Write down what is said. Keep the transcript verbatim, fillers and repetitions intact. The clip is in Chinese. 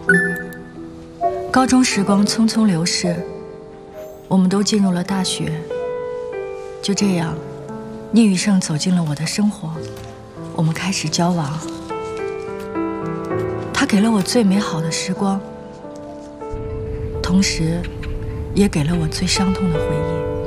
高中时光匆匆流逝，我们都进入了大学。就这样，聂宇胜走进了我的生活，我们开始交往。他给了我最美好的时光，同时也给了我最伤痛的回忆。